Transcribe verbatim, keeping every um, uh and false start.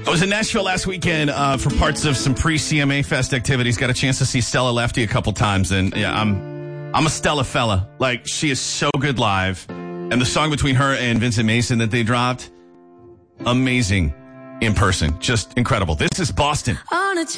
I was in Nashville last weekend uh, for parts of some pre-C M A Fest activities. Got a chance to see Stella Lefty a couple times, and yeah, I'm I'm a Stella fella. Like, she is so good live, and the song between her and Vincent Mason that they dropped, amazing in person, just incredible. This is Boston. On a